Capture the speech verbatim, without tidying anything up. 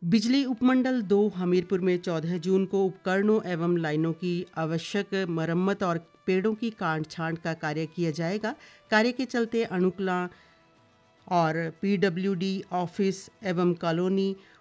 बिजली उपमंडल दो हमीरपुर में चौदह जून को उपकरणों एवं लाइनों की आवश्यक मरम्मत और पेड़ों की काट छांट का कार्य किया जाएगा। कार्य के चलते अणुकला और पीडब्ल्यूडी ऑफिस एवं कॉलोनी